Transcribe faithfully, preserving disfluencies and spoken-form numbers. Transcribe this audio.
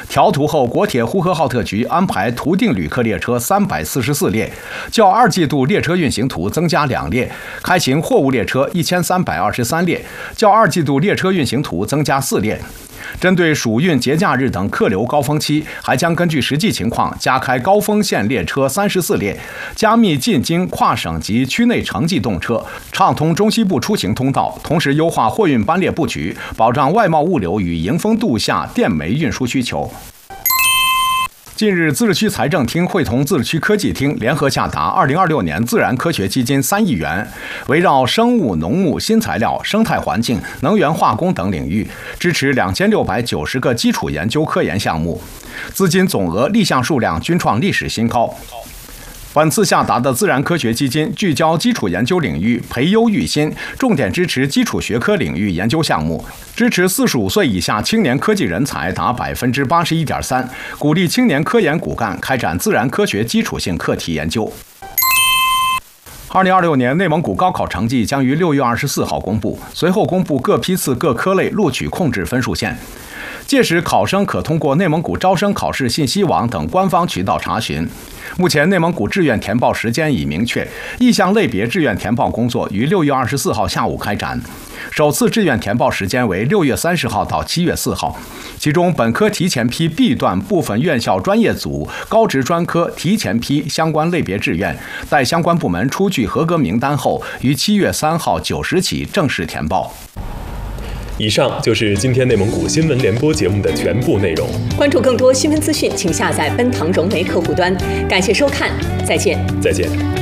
调图后，国铁呼和浩特局安排图定旅客列车三百四十四列，较二季度列车运行图增加两列；开行货物列车一千三百二十三列，较二季度列车运行图增加四列。针对暑运节假日等客流高峰期，还将根据实际情况加开高峰线列车三十四列，加密进京、跨省及区内城际动车，畅通中西部出行通道，同时优化货运班列布局，保障外贸物流与迎风度夏电煤运输需求。近日，自治区财政厅会同自治区科技厅联合下达二零二六年自然科学基金三亿元，围绕生物、农牧、新材料、生态环境、能源化工等领域，支持两千六百九十个基础研究科研项目，资金总额、立项数量均创历史新高。本次下达的自然科学基金聚焦基础研究领域，培优育新，重点支持基础学科领域研究项目，支持四十五岁以下青年科技人才达百分之八十一点三，鼓励青年科研骨干开展自然科学基础性课题研究。二零二六年内蒙古高考成绩将于六月二十四号公布，随后公布各批次各科类录取控制分数线。届时，考生可通过内蒙古招生考试信息网等官方渠道查询。目前，内蒙古志愿填报时间已明确，意向类别志愿填报工作于六月二十四号下午开展。首次志愿填报时间为六月三十号到七月四号，其中本科提前批 B 段部分院校专业组、高职专科提前批相关类别志愿，待相关部门出具合格名单后，于七月三号九时起正式填报。 以上就是今天内蒙古新闻联播节目的全部内容。 关注更多新闻资讯，请下载奔腾融媒客户端。感谢收看，再见。 再见。